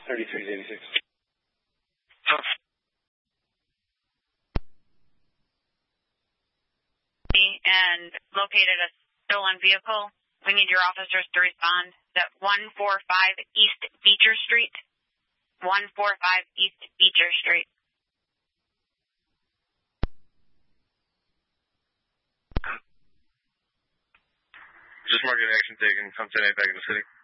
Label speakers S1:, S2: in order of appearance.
S1: 3386.
S2: And located a stolen vehicle. We need your officers to respond at 145 East Beecher Street. 145 East Beecher Street.
S1: Just marking action taken. Come 10-8 back in the city.